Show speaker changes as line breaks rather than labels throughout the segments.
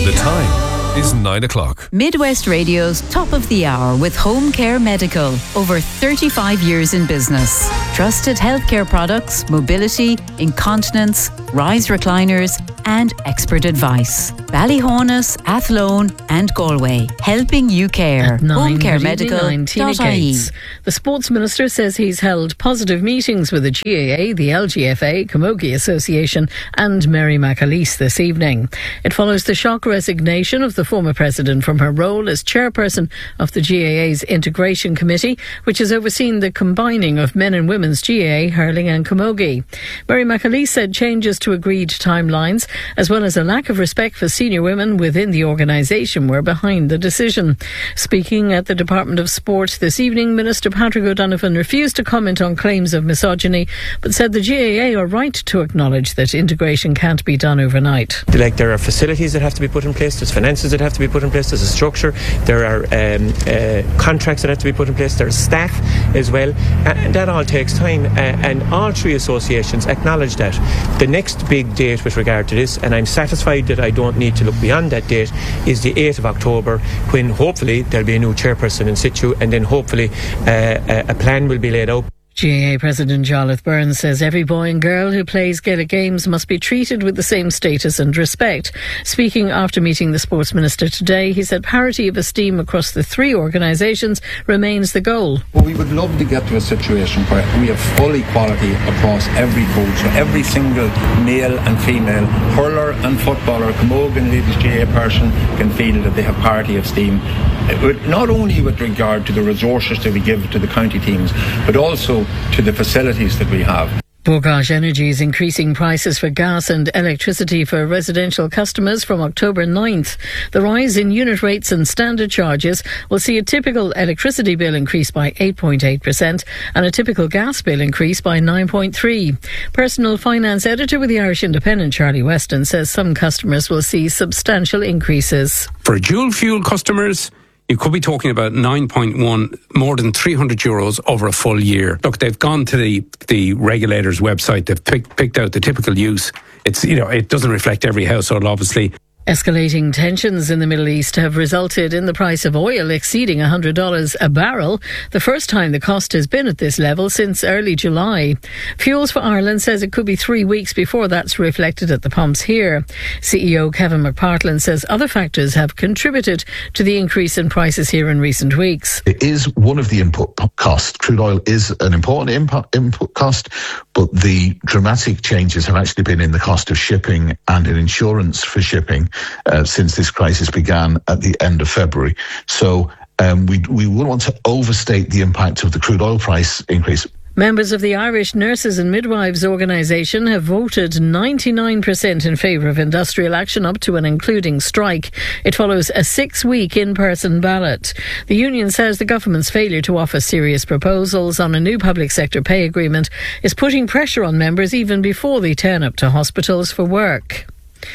The time is 9 o'clock.
Midwest Radio's Top of the Hour with Home Care Medical. Over 35 years in business. Trusted healthcare products, mobility, incontinence, rise recliners, and expert advice. Ballyhonus, Athlone, and Galway. Helping you care. HomeCareMedical.ie.
The Sports Minister says he's held positive meetings with the GAA, the LGFA, Camogie Association, and Mary McAleese this evening. It follows the shock resignation of the former president from her role as chairperson of the GAA's Integration Committee, which has overseen the combining of men and women's GAA, hurling and camogie. Mary McAleese said changes to agreed timelines, as well as a lack of respect for senior women within the organisation, were behind the decision. Speaking at the Department of Sport this evening, Minister Patrick O'Donovan refused to comment on claims of misogyny, but said the GAA are right to acknowledge that integration can't be done overnight.
There are facilities that have to be put in place, there's finances that have to be put in place, there's a structure, there are contracts that have to be put in place, there's staff as well, and that all takes time, and all three associations acknowledge that. The next big date with regard to this, and I'm satisfied that I don't need to look beyond that date, is the 8th of October, when hopefully there'll be a new chairperson in situ, and then hopefully a plan will be laid out.
GAA President Jarlath Burns says every boy and girl who plays Gaelic games must be treated with the same status and respect. Speaking after meeting the Sports Minister today, he said parity of esteem across the three organisations remains the goal.
Well, we would love to get to a situation where we have full equality across every coach, so every single male and female hurler and footballer, camogie and ladies GAA person can feel that they have parity of esteem, not only with regard to the resources that we give to the county teams, but also to the facilities that we have.
Bogage Energy is increasing prices for gas and electricity for residential customers from October 9th. The rise in unit rates and standard charges will see a typical electricity bill increase by 8.8% and a typical gas bill increase by 9.3%. Personal finance editor with the Irish Independent, Charlie Weston, says some customers will see substantial increases.
For dual fuel customers, you could be talking about 9.1, more than €300 over a full year. Look, they've gone to the regulator's website. They've picked out the typical use. It doesn't reflect every household, obviously.
Escalating tensions in the Middle East have resulted in the price of oil exceeding $100 a barrel, the first time the cost has been at this level since early July. Fuels for Ireland says it could be 3 weeks before that's reflected at the pumps here. CEO Kevin McPartland says other factors have contributed to the increase in prices here in recent weeks.
It is one of the input costs. Crude oil is an important input cost, but the dramatic changes have actually been in the cost of shipping and in insurance for shipping since this crisis began at the end of February. So we wouldn't want to overstate the impact of the crude oil price increase.
Members of the Irish Nurses and Midwives Organisation have voted 99% in favour of industrial action up to and including strike. It follows a 6-week in-person ballot. The union says the government's failure to offer serious proposals on a new public sector pay agreement is putting pressure on members even before they turn up to hospitals for work.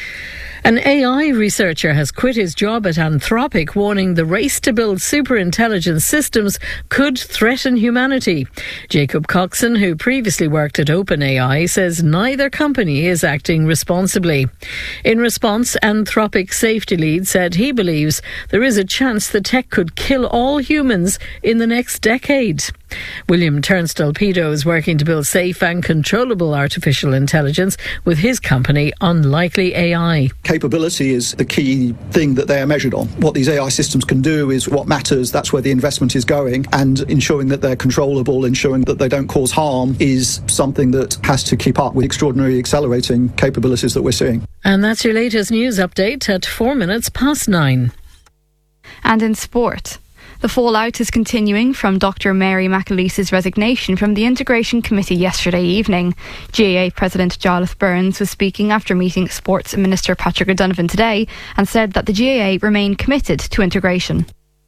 An AI researcher has quit his job at Anthropic, warning the race to build superintelligence systems could threaten humanity. Jacob Coxon, who previously worked at OpenAI, says neither company is acting responsibly. In response, Anthropic safety lead said he believes there is a chance the tech could kill all humans in the next decade. William Turnstall-Peto is working to build safe and controllable artificial intelligence with his company Unlikely AI.
Capability is the key thing that they are measured on. What these AI systems can do is what matters. That's where the investment is going, and ensuring that they're controllable, ensuring that they don't cause harm is something that has to keep up with extraordinary accelerating capabilities that we're seeing.
And that's your latest news update at 9:04.
And in sport, the fallout is continuing from Dr. Mary McAleese's resignation from the Integration Committee yesterday evening. GAA President Jarlath Burns was speaking after meeting Sports Minister Patrick O'Donovan today and said that the GAA remain committed to integration.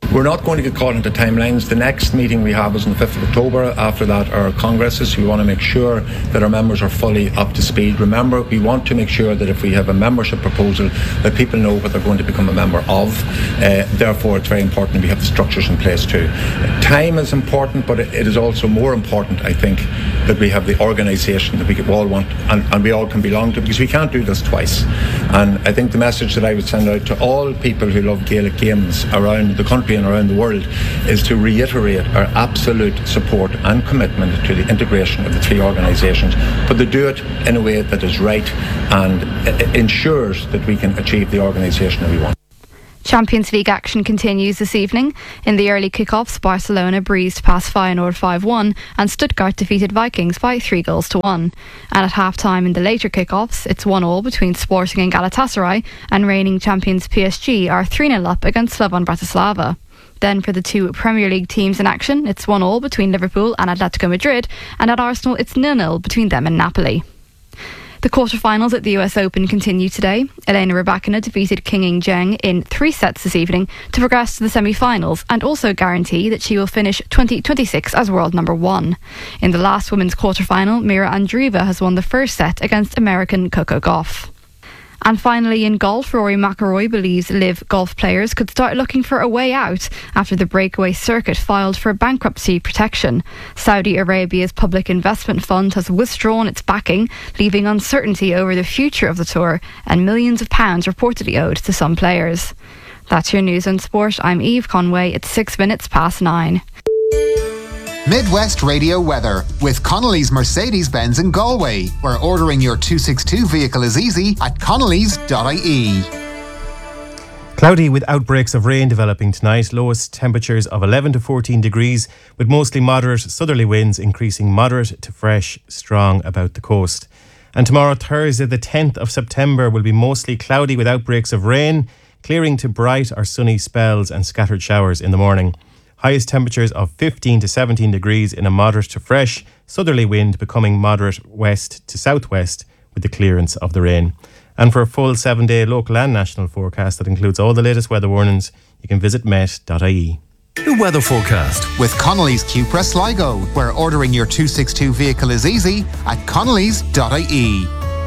We're not going to get caught into timelines. The next meeting we have is on the 5th of October. After that, our congresses. We want to make sure that our members are fully up to speed. Remember, we want to make sure that if we have a membership proposal, that people know what they're going to become a member of. Therefore, it's very important that we have the structures in place too. Time is important, but it is also more important, I think, that we have the organisation that we all want and we all can belong to, because we can't do this twice. And I think the message that I would send out to all people who love Gaelic games around the country and around the world is to reiterate our absolute support and commitment to the integration of the three organisations, but to do it in a way that is right and ensures that we can achieve the organisation that we want.
Champions League action continues this evening. In the early kick-offs, Barcelona breezed past Feyenoord 5-1 and Stuttgart defeated Vikings by 3-1. And at half-time in the later kick-offs, it's 1-1 between Sporting and Galatasaray, and reigning champions PSG are 3-0 up against Slovan Bratislava. Then for the two Premier League teams in action, it's 1-1 between Liverpool and Atletico Madrid, and at Arsenal it's 0-0 between them and Napoli. The quarter-finals at the US Open continue today. Elena Rybakina defeated Qingying Zheng in 3 sets this evening to progress to the semi-finals and also guarantee that she will finish 2026 as world number 1. In the last women's quarter-final, Mira Andreeva has won the first set against American Coco Gauff. And finally in golf, Rory McIlroy believes LIV golf players could start looking for a way out after the breakaway circuit filed for bankruptcy protection. Saudi Arabia's public investment fund has withdrawn its backing, leaving uncertainty over the future of the tour and millions of pounds reportedly owed to some players. That's your news on sport. I'm Eve Conway. It's 6 minutes past 9.
Midwest Radio weather with Connolly's Mercedes-Benz in Galway, where ordering your 262 vehicle is easy at connolly's.ie.
Cloudy with outbreaks of rain developing tonight. Lowest temperatures of 11 to 14 degrees with mostly moderate southerly winds increasing moderate to fresh, strong about the coast. And tomorrow, Thursday the 10th of September, will be mostly cloudy with outbreaks of rain, clearing to bright or sunny spells and scattered showers in the morning. Highest temperatures of 15 to 17 degrees in a moderate to fresh southerly wind becoming moderate west to southwest with the clearance of the rain. And for a full 7-day local and national forecast that includes all the latest weather warnings, you can visit met.ie.
The weather forecast
with Connolly's Cupra Sligo, where ordering your 262 vehicle is easy at connolly's.ie.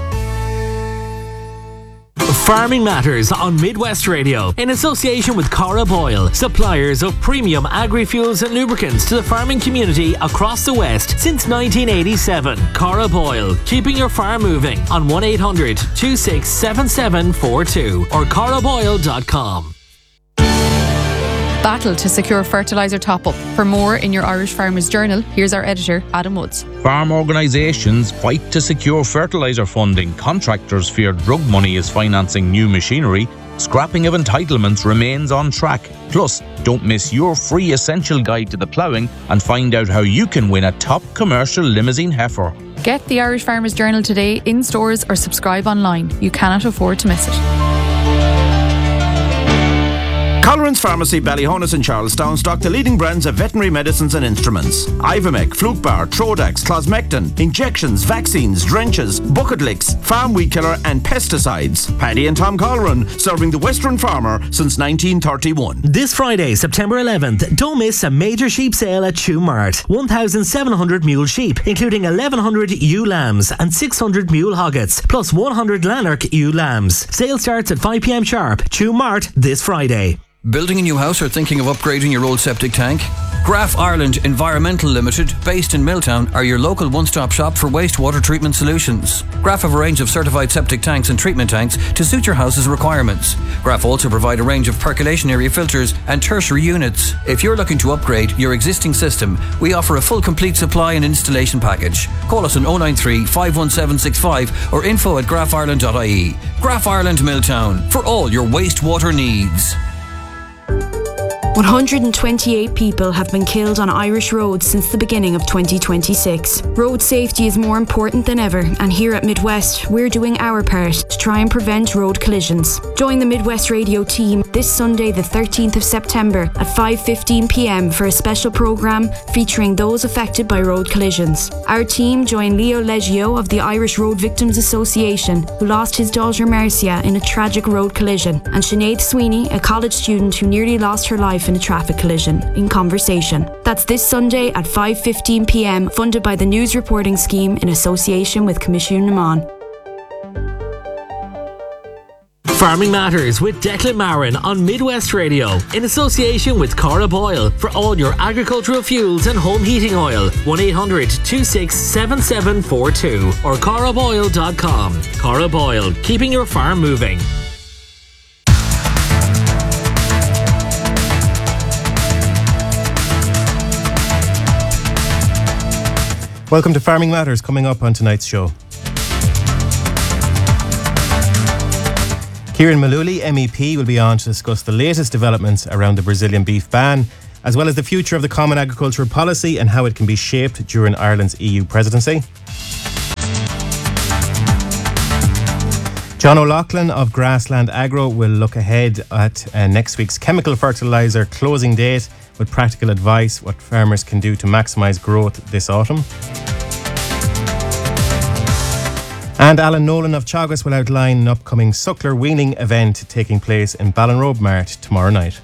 Farming Matters on Midwest Radio in association with Cara Boyle, suppliers of premium agri-fuels and lubricants to the farming community across the West since 1987. Cara Boyle, keeping your farm moving on 1-800-267742 or caraboyle.com.
Battle to secure fertiliser top-up. For more in your Irish Farmers Journal, here's our editor, Adam Woods.
Farm organisations fight to secure fertiliser funding. Contractors fear drug money is financing new machinery. Scrapping of entitlements remains on track. Plus, don't miss your free essential guide to the ploughing and find out how you can win a top commercial limousine heifer.
Get the Irish Farmers Journal today in stores or subscribe online. You cannot afford to miss it.
Colleran's Pharmacy, Ballyhonus and Charlestown stock the leading brands of veterinary medicines and instruments. Ivomec, Flukebar, Trodax, Closmectin, injections, vaccines, drenches, bucket licks, farm weed killer and pesticides. Paddy and Tom Colleran, serving the Western farmer since 1931.
This Friday, September 11th, don't miss a major sheep sale at Shoe Mart. 1,700 mule sheep, including 1,100 ewe lambs and 600 mule hoggets, plus 100 Lanark ewe lambs. Sale starts at 5 p.m. sharp. Shoe Mart this Friday.
Building a new house or thinking of upgrading your old septic tank? Graf Ireland Environmental Limited, based in Milltown, are your local one-stop shop for wastewater treatment solutions. Graf have a range of certified septic tanks and treatment tanks to suit your house's requirements. Graf also provide a range of percolation area filters and tertiary units. If you're looking to upgrade your existing system, we offer a full complete supply and installation package. Call us on 093 51765 or info@grafireland.ie. Graf Ireland Milltown, for all your wastewater needs.
128 people have been killed on Irish roads since the beginning of 2026. Road safety is more important than ever, and here at Midwest, we're doing our part to try and prevent road collisions. Join the Midwest Radio team this Sunday, the 13th of September at 5:15 p.m. for a special programme featuring those affected by road collisions. Our team join Leo Leggio of the Irish Road Victims Association, who lost his daughter Marcia in a tragic road collision, and Sinead Sweeney, a college student who nearly lost her life life in a traffic collision in Conversation. That's this Sunday at 5:15 p.m, funded by the News Reporting Scheme in association with Commissioner Naman.
Farming Matters with Declan Marin on Midwest Radio in association with Cora Boyle for all your agricultural fuels and home heating oil. 1-800-267742 or coraboyle.com. Cora Boyle, keeping your farm moving.
Welcome to Farming Matters, coming up on tonight's show. Kieran Mullooly, MEP, will be on to discuss the latest developments around the Brazilian beef ban, as well as the future of the Common Agricultural Policy and how it can be shaped during Ireland's EU presidency. John O'Loughlin of Grassland Agro will look ahead at next week's chemical fertiliser closing date with practical advice what farmers can do to maximise growth this autumn. And Alan Nolan of Teagasc will outline an upcoming suckler weaning event taking place in Ballinrobe Mart tomorrow night.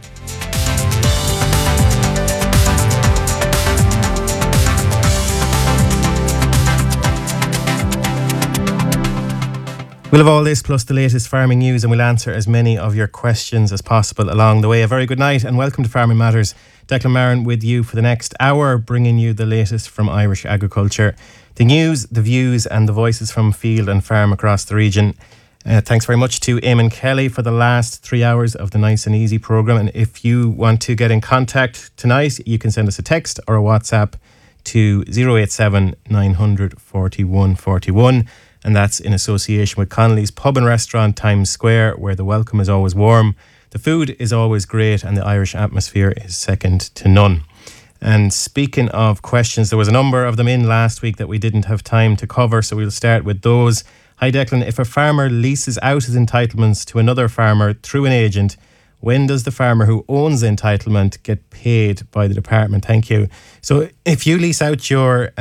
We'll have all this plus the latest farming news, and we'll answer as many of your questions as possible along the way. A very good night and welcome to Farming Matters. Declan Marin with you for the next hour, bringing you the latest from Irish agriculture. The news, the views and the voices from field and farm across the region. Thanks very much to Eamon Kelly for the last 3 hours of the Nice and Easy programme. And if you want to get in contact tonight, you can send us a text or a WhatsApp to 087 900 41 41. And that's in association with Connolly's Pub and Restaurant, Times Square, where the welcome is always warm, the food is always great, and the Irish atmosphere is second to none. And speaking of questions, there was a number of them in last week that we didn't have time to cover, so we'll start with those. Hi Declan, if a farmer leases out his entitlements to another farmer through an agent, when does the farmer who owns the entitlement get paid by the department? Thank you. So if you lease out your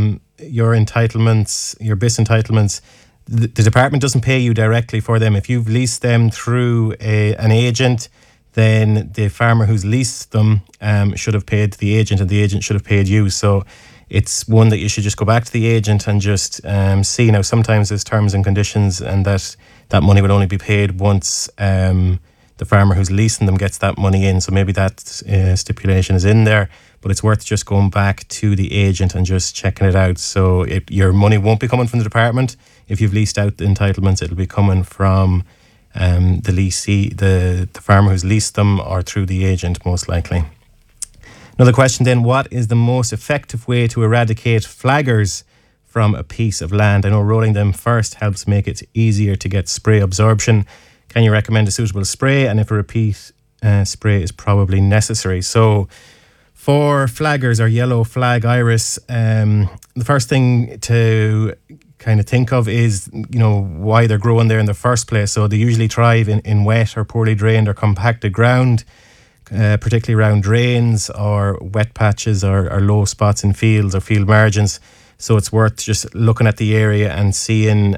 entitlements, your BIS entitlements, the department doesn't pay you directly for them. If you've leased them through an agent, then the farmer who's leased them should have paid the agent, and the agent should have paid you. So it's one that you should just go back to the agent and just see. Now, sometimes there's terms and conditions, and that money will only be paid once the farmer who's leasing them gets that money in. So maybe that stipulation is in there, but it's worth just going back to the agent and just checking it out. So your money won't be coming from the department. If you've leased out the entitlements, it'll be coming from the leasee, the farmer who's leased them, or through the agent most likely. Another question then, what is the most effective way to eradicate flaggers from a piece of land? I know rolling them first helps make it easier to get spray absorption. Can you recommend a suitable spray, and if a repeat spray is probably necessary? So for flaggers or yellow flag iris, the first thing to kind of think of is, why they're growing there in the first place. So they usually thrive in wet or poorly drained or compacted ground, particularly around drains or wet patches or low spots in fields or field margins. So it's worth just looking at the area and seeing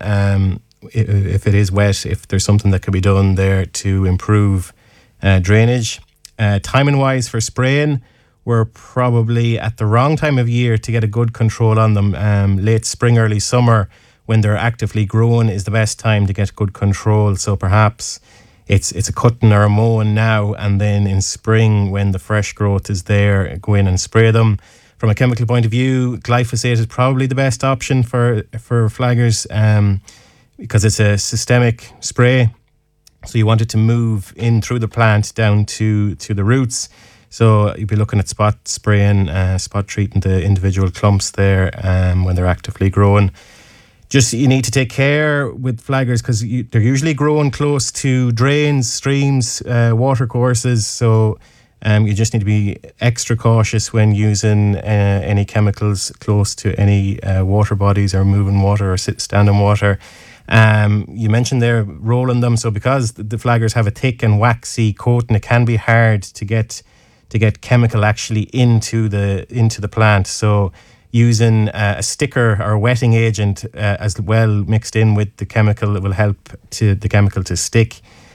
if it is wet, if there's something that could be done there to improve drainage. Timing wise for spraying, we're probably at the wrong time of year to get a good control on them. Late spring, early summer, when they're actively growing, is the best time to get good control. So perhaps it's a cutting or a mowing now, and then in spring, when the fresh growth is there, go in and spray them. From a chemical point of view, glyphosate is probably the best option for flaggers, because it's a systemic spray. So you want it to move in through the plant down to the roots. So you'd be looking at spot spraying, spot treating the individual clumps there when they're actively growing. Just you need to take care with flaggers because they're usually growing close to drains, streams, water courses. So you just need to be extra cautious when using any chemicals close to any water bodies or moving water or standing water. You mentioned there rolling them. So because the flaggers have a thick and waxy coating, it can be hard to get chemical actually into the plant. So using a sticker or a wetting agent as well mixed in with the chemical, it will help the chemical to stick.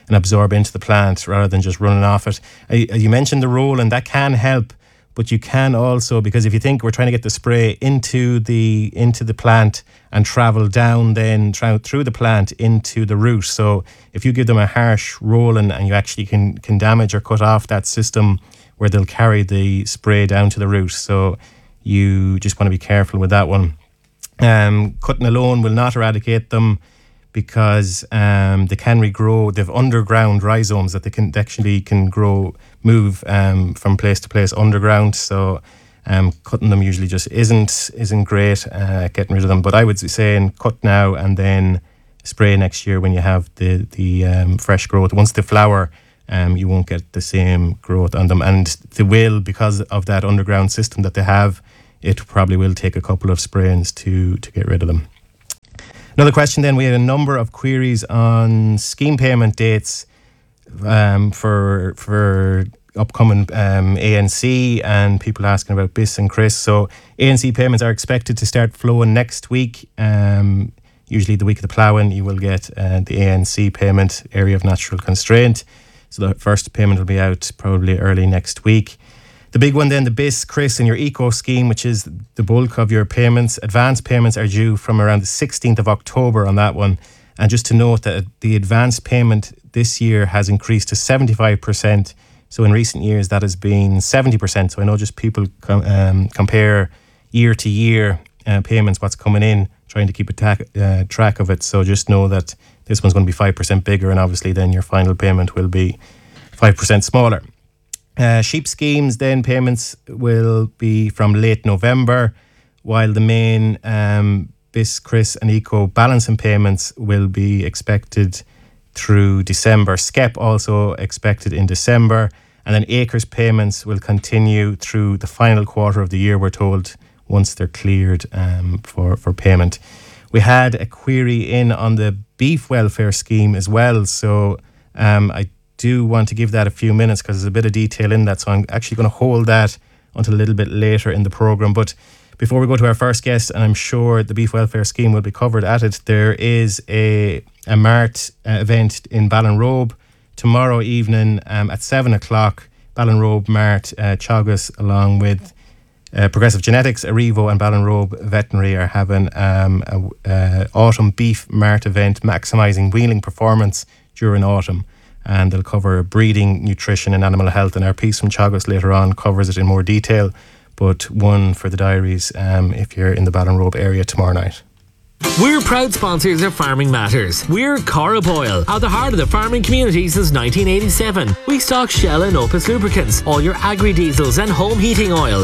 and absorb into the plant rather than just running off it. You mentioned the roll, and that can help, but you can also, because if you think we're trying to get the spray into the plant and travel down then through the plant into the root. So if you give them a harsh rolling, and you actually can damage or cut off that system where they'll carry the spray down to the root. So you just want to be careful with that one. Cutting alone will not eradicate them, because they can regrow. They've underground rhizomes that they can move from place to place underground. So cutting them usually just isn't great getting rid of them. But I would say cut now and then spray next year when you have the fresh growth. Once they flower, you won't get the same growth on them, and they will, because of that underground system that they have. It probably will take a couple of sprayings to get rid of them. Another question then, we had a number of queries on scheme payment dates for upcoming ANC, and people asking about BIS and CRIS. So ANC payments are expected to start flowing next week. Usually the week of the ploughing, you will get the ANC payment, area of natural constraint. So the first payment will be out probably early next week. The big one then, the BIS, CRIS and your eco scheme, which is the bulk of your payments. Advance payments are due from around the 16th of October on that one. And just to note that the advance payment this year has increased to 75%. So in recent years that has been 70%. So I know just people compare year to year payments, what's coming in, trying to keep a track of it. So just know that this one's going to be 5% bigger, and obviously then your final payment will be 5% smaller. Sheep schemes, then payments will be from late November, while the main BIS, CRIS and eco balancing payments will be expected through December. SCEP also expected in December, and then acres payments will continue through the final quarter of the year, we're told, once they're cleared for payment. We had a query in on the beef welfare scheme as well, so I do want to give that a few minutes because there's a bit of detail in that, so I'm actually going to hold that until a little bit later in the programme. But before we go to our first guest, and I'm sure the beef welfare scheme will be covered at it, there is a Mart event in Ballinrobe tomorrow evening at 7 o'clock. Ballinrobe Mart, Teagasc, along with Progressive Genetics, Arrivo and Ballinrobe Veterinary are having an autumn beef Mart event maximising weaning performance during autumn. And they'll cover breeding, nutrition and animal health. And our piece from Teagasc later on covers it in more detail. But one for the diaries if you're in the Ballinrobe area tomorrow night.
We're proud sponsors of Farming Matters. We're Cora Boyle, at the heart of the farming community since 1987. We stock Shell and Opus lubricants, all your agri-diesels and home heating oil.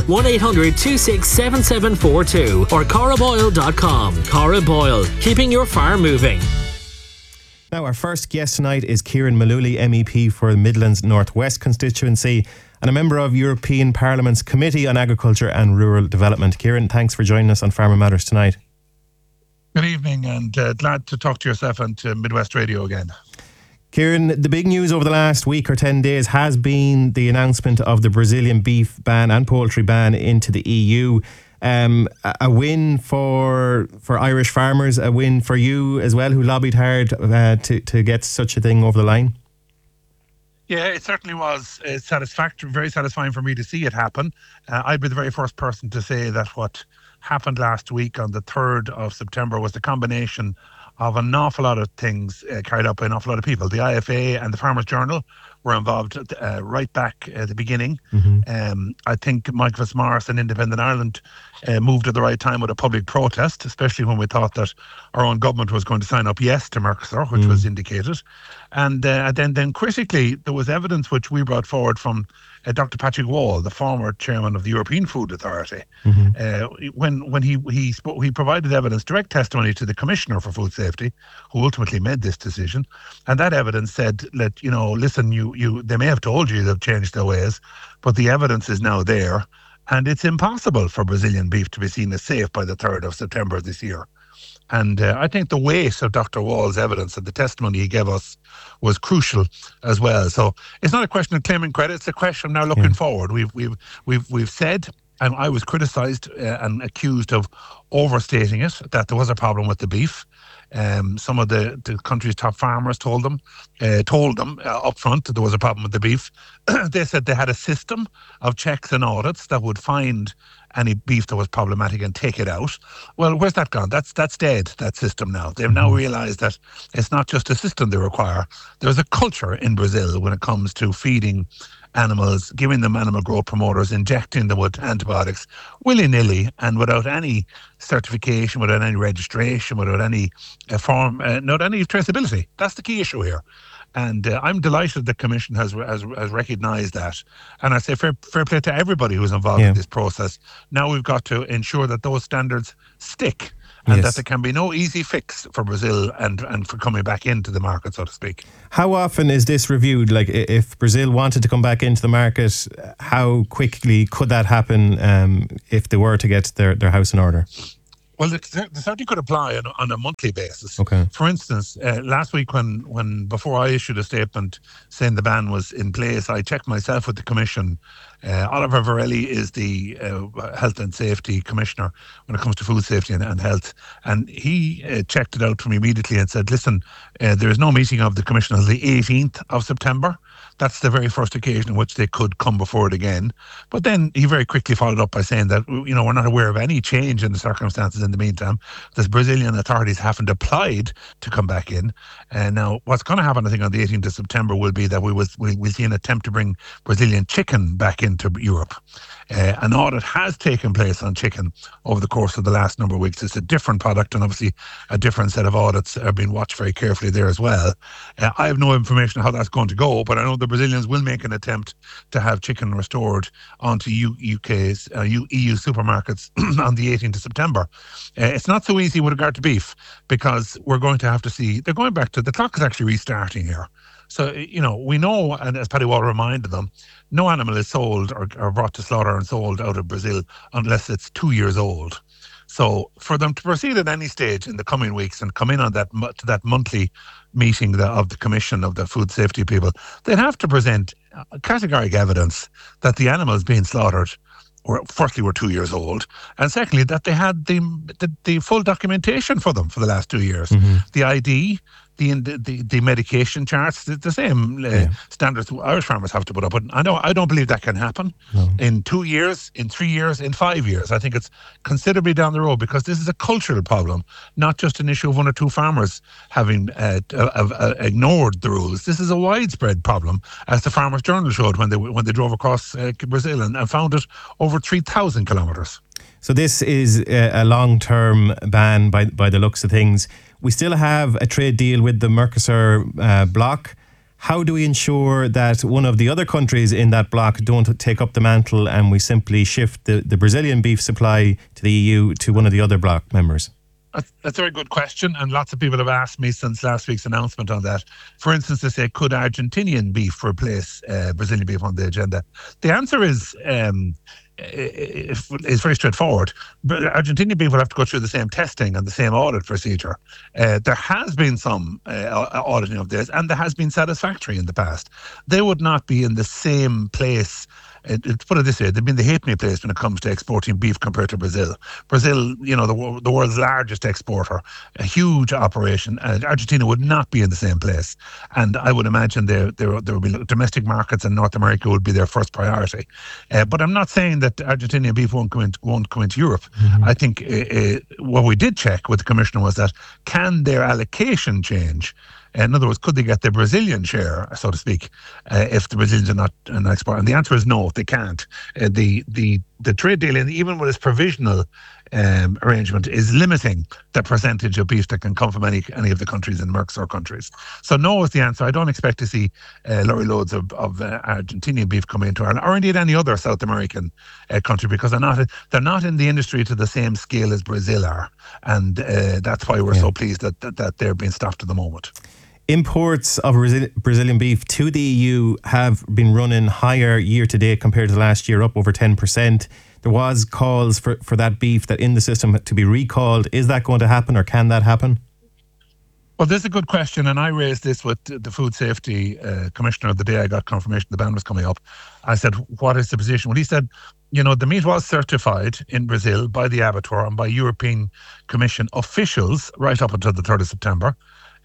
1-800-267742 or coraboyle.com. Cora Boyle, keeping your farm moving.
Now, our first guest tonight is Kieran Mullooly, MEP for the Midlands North West constituency and a member of European Parliament's Committee on Agriculture and Rural Development. Kieran, thanks for joining us on Farming Matters tonight.
Good evening, and glad to talk to yourself and to Midwest Radio again.
Kieran, the big news over the last week or 10 days has been the announcement of the Brazilian beef ban and poultry ban into the EU. A win for Irish farmers, a win for you as well, who lobbied hard to get such a thing over the line.
Yeah, it certainly was satisfactory, very satisfying for me to see it happen. I'd be the very first person to say that what happened last week on the 3rd of September was the combination of an awful lot of things carried out by an awful lot of people. The IFA and the Farmers Journal were involved right back at the beginning. Mm-hmm. I think Mike Fitzmaurice and Independent Ireland moved at the right time with a public protest, especially when we thought that our own government was going to sign up yes to Mercosur, which was indicated. And then critically, there was evidence which we brought forward from Dr. Patrick Wall, the former chairman of the European Food Authority. Mm-hmm. When he provided evidence, direct testimony to the Commissioner for Food Safety, who ultimately made this decision, and that evidence said that, listen, they may have told you they've changed their ways, but the evidence is now there, and it's impossible for Brazilian beef to be seen as safe by the 3rd of September this year. And I think the weight of Dr. Wall's evidence and the testimony he gave us was crucial as well. So it's not a question of claiming credit; it's a question of now looking forward. We've said, and I was criticised and accused of overstating it, that there was a problem with the beef. Some of the country's top farmers told them up front that there was a problem with the beef. They said they had a system of checks and audits that would find any beef that was problematic and take it out. Well, where's that gone? That's dead, that system now. They've now realised that it's not just a system they require. There's a culture in Brazil when it comes to feeding animals, giving them animal growth promoters, injecting them with antibiotics willy-nilly and without any certification, without any registration, without any not any traceability. That's the key issue here. And I'm delighted the Commission has recognised that. And I say fair play to everybody who's involved in this process. Now we've got to ensure that those standards stick and that there can be no easy fix for Brazil and for coming back into the market, so to speak.
How often is this reviewed? Like, if Brazil wanted to come back into the market, how quickly could that happen if they were to get their house in order?
Well, they certainly could apply on a monthly basis.
Okay.
For instance, last week when before I issued a statement saying the ban was in place, I checked myself with the Commission. Oliver Varelli is the Health and Safety Commissioner when it comes to food safety and health. And he checked it out for me immediately and said, listen, there is no meeting of the Commission until the 18th of September. That's the very first occasion in which they could come before it again. But then he very quickly followed up by saying that, we're not aware of any change in the circumstances in the meantime. The Brazilian authorities haven't applied to come back in. And now what's going to happen, I think, on the 18th of September will be that we'll see an attempt to bring Brazilian chicken back into Europe. An audit has taken place on chicken over the course of the last number of weeks. It's a different product, and obviously a different set of audits are being watched very carefully there as well. I have no information on how that's going to go, but I know the Brazilians will make an attempt to have chicken restored onto EU supermarkets on the 18th of September. It's not so easy with regard to beef, because we're going to have to see, they're going back to, the clock is actually restarting here. So, we know, and as Paddy Waller reminded them, no animal is sold or brought to slaughter and sold out of Brazil unless it's 2 years old. So for them to proceed at any stage in the coming weeks and come in on that monthly meeting of the Commission of the food safety people, they'd have to present categorical evidence that the animals being slaughtered firstly were 2 years old, and secondly that they had the full documentation for them for the last 2 years. The ID, the medication charts, the same standards Irish farmers have to put up. But I don't believe that can happen in 2 years, in 3 years, in 5 years. I think it's considerably down the road, because this is a cultural problem, not just an issue of one or two farmers having ignored the rules. This is a widespread problem, as the Farmers Journal showed when they drove across Brazil and found it over 3,000 kilometres.
So this is a long-term ban by the looks of things. We still have a trade deal with the Mercosur bloc. How do we ensure that one of the other countries in that bloc don't take up the mantle and we simply shift the Brazilian beef supply to the EU to one of the other bloc members?
That's a very good question, and lots of people have asked me since last week's announcement on that. For instance, they say, could Argentinian beef replace Brazilian beef on the agenda? The answer is very straightforward. But Argentinian beef will have to go through the same testing and the same audit procedure. There has been some auditing of this, and there has been satisfactory in the past. They would not be in the same place. To put it this way, they've been the halfpenny place when it comes to exporting beef compared to Brazil. Brazil, the world's largest exporter, a huge operation. Argentina would not be in the same place. And I would imagine there will be domestic markets, and North America would be their first priority. But I'm not saying that Argentinian beef won't come into Europe. I think what we did check with the Commissioner was that, can their allocation change? In other words, could they get the Brazilian share, so to speak, if the Brazilians are not an exporter? And the answer is no, they can't. The trade deal, even with its provisional arrangement, is limiting the percentage of beef that can come from any of the countries in Mercosur countries. So no is the answer. I don't expect to see lorry loads of Argentinian beef come into Ireland, or indeed any other South American country, because they're not in the industry to the same scale as Brazil are. And that's why we're so pleased that they're being stopped at the moment.
Imports of Brazilian beef to the EU have been running higher year to date compared to last year, up over 10%. There was calls for that beef that in the system to be recalled. Is that going to happen, or can that happen?
Well, this is a good question, and I raised this with the Food Safety Commissioner the day I got confirmation the ban was coming up. I said, what is the position? Well, he said, the meat was certified in Brazil by the abattoir and by European Commission officials right up until the 3rd of September.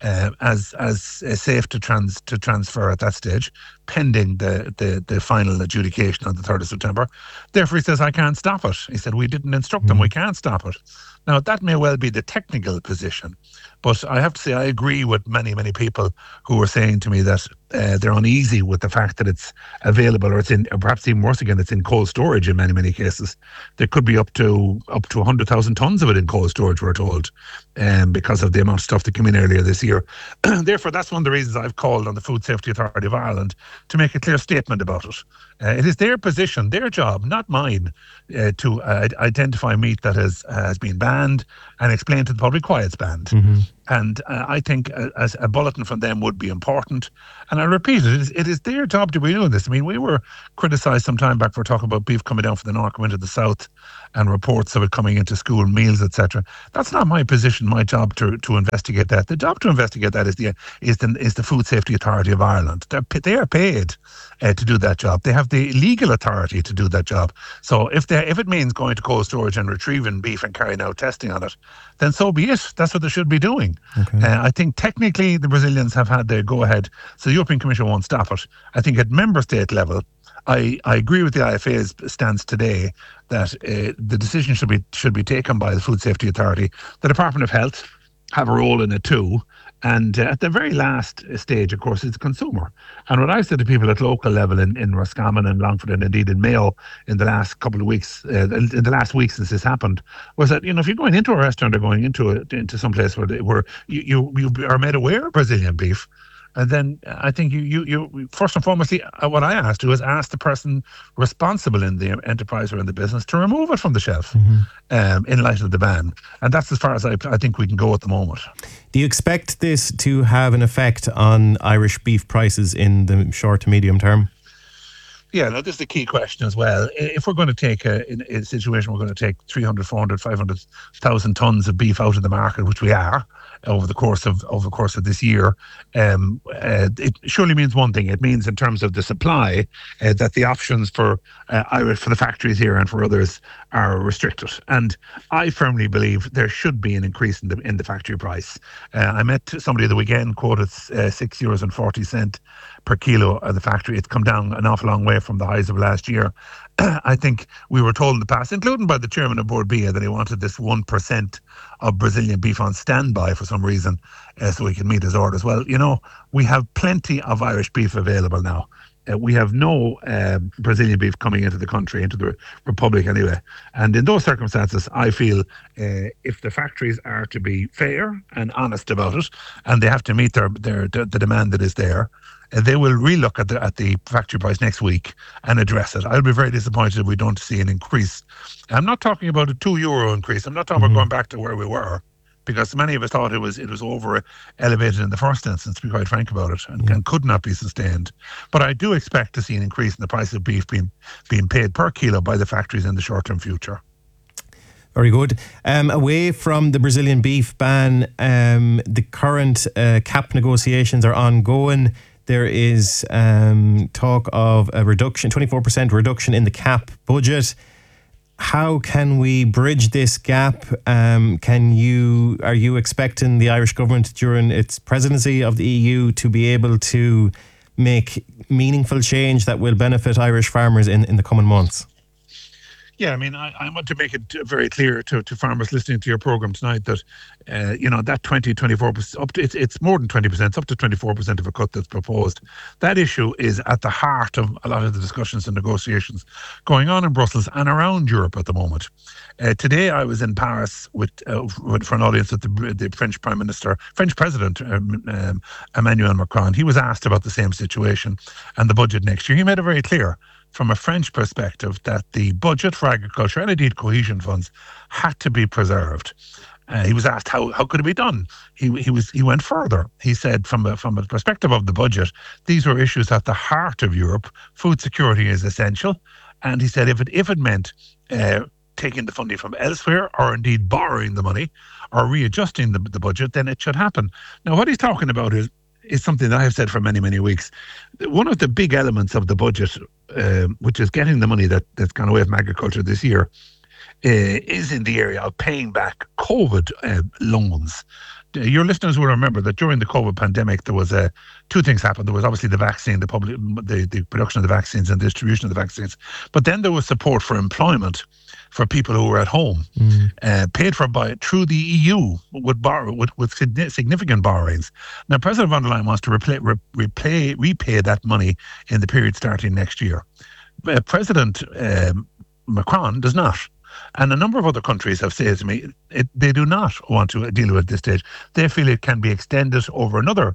As safe to transfer at that stage, pending the final adjudication on the 3rd of September. Therefore, he says, I can't stop it. He said, we didn't instruct them, we can't stop it. Now, that may well be the technical position, but I have to say I agree with many, many people who are saying to me that they're uneasy with the fact that it's available, or perhaps even worse again, it's in cold storage in many, many cases. There could be up to 100,000 tons of it in cold storage, we're told, because of the amount of stuff that came in earlier this year. Therefore, that's one of the reasons I've called on the Food Safety Authority of Ireland to make a clear statement about it. It is their position, their job, not mine, to identify meat that has been banned and explain to the public why it's banned.
Mm-hmm.
And I think as a bulletin from them would be important. And I repeat, it is their job to be doing this. I mean, we were criticised some time back for talking about beef coming down from the north, coming into the south, and reports of it coming into school meals, etc. That's not my position, my job to investigate that. The job to investigate that is the Food Safety Authority of Ireland. They are paid to do that job. They have the legal authority to do that job. So if it means going to cold storage and retrieving beef and carrying out testing on it, then so be it. That's what they should be doing.
Okay.
I think technically the Brazilians have had their go-ahead, so the European Commission won't stop it. I think at member state level, I agree with the IFA's stance today that the decision should be taken by the Food Safety Authority. The Department of Health have a role in it too. And at the very last stage, of course, it's the consumer. And what I said to people at local level in Roscommon and Longford and indeed in Mayo in the last couple of weeks, in the last week since this happened, was that, if you're going into a restaurant or going into some place where you are made aware of Brazilian beef, and then I think you first and foremost, what I asked was ask the person responsible in the enterprise or in the business to remove it from the shelf in light of the ban. And that's as far as I think we can go at the moment.
Do you expect this to have an effect on Irish beef prices in the short to medium term?
Yeah, this is the key question as well. If we're going to take in a situation, we're going to take 300, 400, 500,000 tons of beef out of the market, which we are over the course of this year. It surely means one thing. It means in terms of the supply that the options for the factories here and for others are restricted. And I firmly believe there should be an increase in the factory price. I met somebody the weekend quoted €6.40 per kilo at the factory. It's come down an awful long way from the highs of last year. I think we were told in the past, including by the chairman of Board BIA, that he wanted this 1% of Brazilian beef on standby for some reason, so he can meet his orders. Well, we have plenty of Irish beef available now. We have no Brazilian beef coming into the country, into the Republic anyway. And in those circumstances, I feel if the factories are to be fair and honest about it, and they have to meet the demand that is there, they will relook at the factory price next week and address it. I'll be very disappointed if we don't see an increase. I'm not talking about a €2 increase. I'm not talking about going back to where we were, because many of us thought it was over elevated in the first instance, to be quite frank about it, and could not be sustained. But I do expect to see an increase in the price of beef being paid per kilo by the factories in the short-term future.
Very good. Away from the Brazilian beef ban, the current CAP negotiations are ongoing. There is talk of a reduction, 24% reduction in the CAP budget. How can we bridge this gap? Are you expecting the Irish government during its presidency of the EU to be able to make meaningful change that will benefit Irish farmers in the coming months?
Yeah, I mean, I want to make it very clear to farmers listening to your programme tonight that, that 24%, it's more than 20%, it's up to 24% of a cut that's proposed. That issue is at the heart of a lot of the discussions and negotiations going on in Brussels and around Europe at the moment. Today I was in Paris for an audience with the French President, Emmanuel Macron. He was asked about the same situation and the budget next year. He made it very clear from a French perspective that the budget for agriculture and indeed cohesion funds had to be preserved. He was asked how could it be done. He went further. He said from a perspective of the budget, these were issues at the heart of Europe. Food security is essential, and he said if it meant taking the funding from elsewhere or indeed borrowing the money or readjusting the budget, then it should happen. Now what he's talking about is something that I have said for many, many weeks. One of the big elements of the budget which is getting the money that's gone away from agriculture this year, is in the area of paying back COVID loans. Your listeners will remember that during the COVID pandemic, there was two things happened. There was obviously the vaccine, the production of the vaccines and distribution of the vaccines, but then there was support for employment for people who were at home, paid for through the EU with significant borrowings. Now, President von der Leyen wants to repay that money in the period starting next year. President Macron does not. And a number of other countries have said to me they do not want to deal with it at this stage. They feel it can be extended over another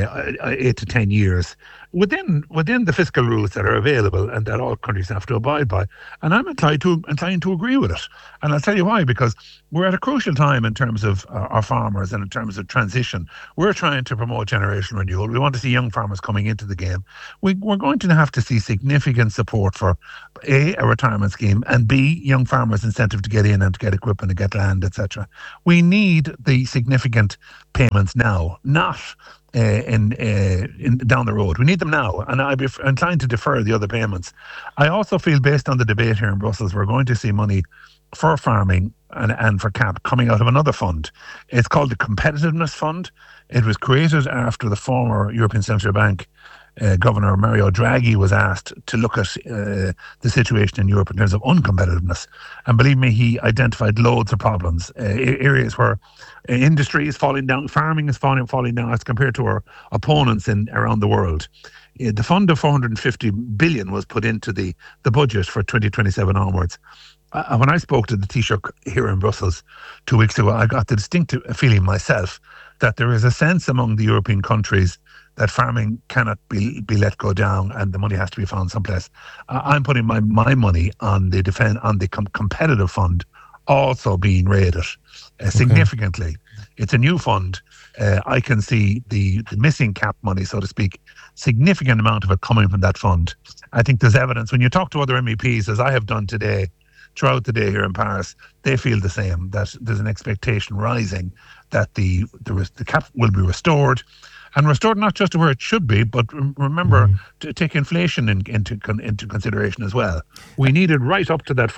8 to 10 years within the fiscal rules that are available and that all countries have to abide by. And I'm inclined to agree with it. And I'll tell you why, because we're at a crucial time in terms of our farmers and in terms of transition. We're trying to promote generational renewal. We want to see young farmers coming into the game. We're going to have to see significant support for A, a retirement scheme, and B, young farmers' incentive to get in and to get equipment and get land, etc. We need the significant payments now, not in down the road. We need them now, and I'd be inclined to defer the other payments. I also feel, based on the debate here in Brussels, we're going to see money for farming and for CAP coming out of another fund. It's called the Competitiveness Fund. It was created after the former European Central Bank Governor Mario Draghi was asked to look at the situation in Europe in terms of uncompetitiveness. And believe me, he identified loads of problems, areas where industry is falling down, farming is falling down as compared to our opponents around the world. The fund of 450 billion was put into the budget for 2027 onwards. When I spoke to the Taoiseach here in Brussels 2 weeks ago, I got the distinct feeling myself that there is a sense among the European countries that farming cannot be let go down and the money has to be found someplace. I'm putting my money on the competitive fund also being raided significantly. It's a new fund. I can see the missing CAP money, so to speak, significant amount of it coming from that fund. I think there's evidence. When you talk to other MEPs, as I have done today, throughout the day here in Paris, they feel the same, that there's an expectation rising that the CAP will be restored. And restored not just to where it should be, but remember to take inflation into consideration as well. We need it right up to that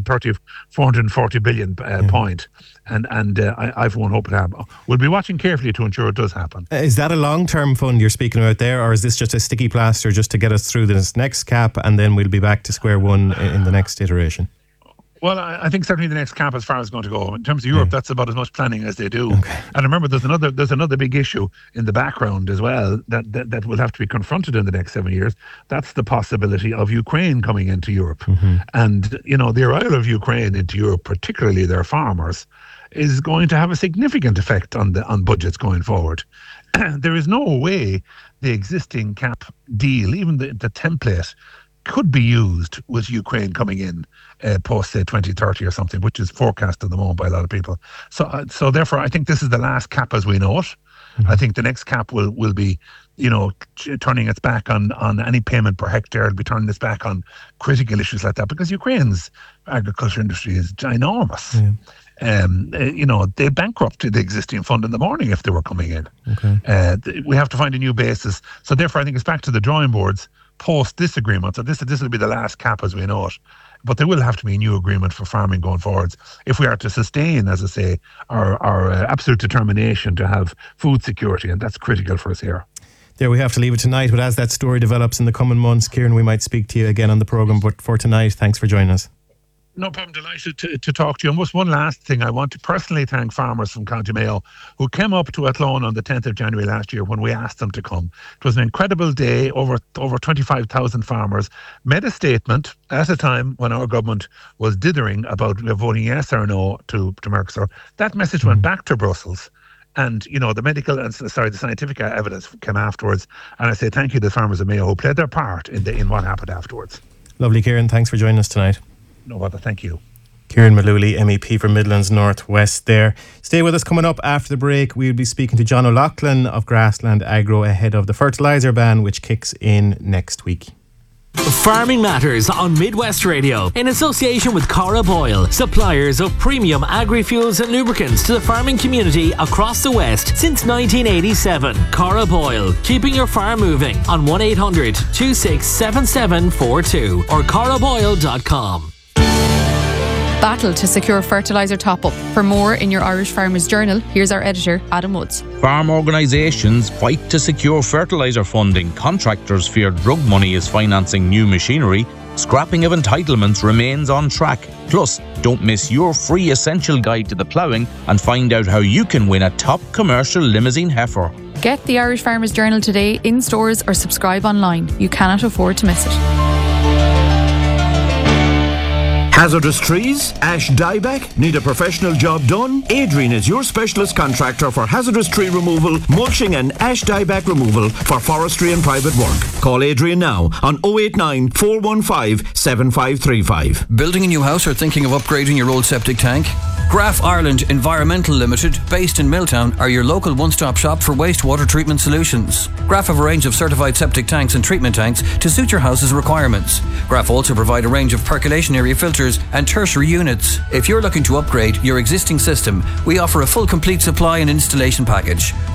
440 billion point. And I've one hope it happens. We'll be watching carefully to ensure it does happen.
Is that a long-term fund you're speaking about there, or is this just a sticky plaster just to get us through this next CAP and then we'll be back to square one in the next iteration?
Well, I think certainly the next CAP as far as it's going to go. In terms of Europe, that's about as much planning as they do. Okay. And remember, there's another big issue in the background as well that will have to be confronted in the next 7 years. That's the possibility of Ukraine coming into Europe. Mm-hmm. And, the arrival of Ukraine into Europe, particularly their farmers, is going to have a significant effect on budgets going forward. There is no way the existing CAP deal, even the template, could be used with Ukraine coming in post, say, 2030 or something, which is forecast at the moment by a lot of people. So therefore, I think this is the last CAP as we know it. Mm-hmm. I think the next CAP will be, turning its back on any payment per hectare. It'll be turning its back on critical issues like that, because Ukraine's agriculture industry is ginormous. Yeah. They bankrupt the existing fund in the morning if they were coming in. Okay. We have to find a new basis. So therefore, I think it's back to the drawing boards post this agreement. So this will be the last CAP as we know it. But there will have to be a new agreement for farming going forwards if we are to sustain, as I say, our absolute determination to have food security, and that's critical for us here.
There, we have to leave it tonight, but as that story develops in the coming months, Kieran, we might speak to you again on the programme. But for tonight, thanks for joining us.
No problem, delighted to talk to you. And just one last thing, I want to personally thank farmers from County Mayo who came up to Athlone on the 10th of January last year when we asked them to come. It was an incredible day. Over 25,000 farmers made a statement at a time when our government was dithering about voting yes or no to Mercosur. That message went back to Brussels. And, the scientific evidence came afterwards. And I say thank you to the farmers of Mayo who played their part in what happened afterwards.
Lovely, Kieran. Thanks for joining us tonight.
No bother, thank you.
Kieran Malooly, MEP for Midlands North West there. Stay with us. Coming up after the break, we'll be speaking to John O'Loughlin of Grassland Agro ahead of the fertiliser ban, which kicks in next week.
Farming Matters on Midwest Radio in association with Cara Boyle, suppliers of premium agri-fuels and lubricants to the farming community across the West since 1987. Cara Boyle, keeping your farm moving on 1-800-267742 or caraboyle.com.
Battle to secure fertiliser top-up. For more in your Irish Farmers Journal, here's our editor, Adam Woods.
Farm organisations fight to secure fertiliser funding. Contractors fear drug money is financing new machinery. Scrapping of entitlements remains on track. Plus, don't miss your free essential guide to the ploughing and find out how you can win a top commercial limousine heifer.
Get the Irish Farmers Journal today in stores or subscribe online. You cannot afford to miss it.
Hazardous trees? Ash dieback? Need a professional job done? Adrian is your specialist contractor for hazardous tree removal, mulching and ash dieback removal for forestry and private work. Call Adrian now on 089 415 7535.
Building a new house or thinking of upgrading your old septic tank? Graf Ireland Environmental Limited, based in Milltown, are your local one-stop shop for wastewater treatment solutions. Graf have a range of certified septic tanks and treatment tanks to suit your house's requirements. Graf also provide a range of percolation area filters and tertiary units. If you're looking to upgrade your existing system, we offer a full complete supply and installation package.